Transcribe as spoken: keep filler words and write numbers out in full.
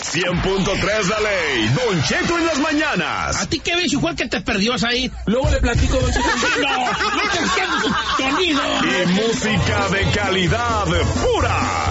cien punto tres La Ley, Don Cheto en las mañanas. ¿A ti qué ves, igual que te perdió ahí? Luego le platico, Don Cheto. No, no te entiendo, sonido. Y música de calidad pura.